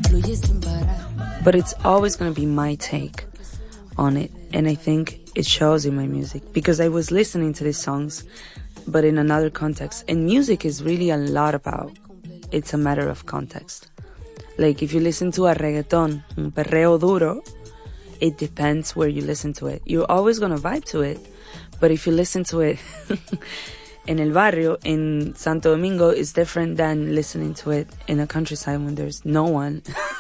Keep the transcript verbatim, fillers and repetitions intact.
But it's always going to be my take on it, and I think it shows in my music, because I was listening to these songs but in another context, and music is really a lot about, it's a matter of context. Like if you listen to a reggaeton, un perreo duro, it depends where you listen to it. You're always going to vibe to it, but if you listen to it in el barrio, in Santo Domingo, it's different than listening to it in a countryside when there's no one.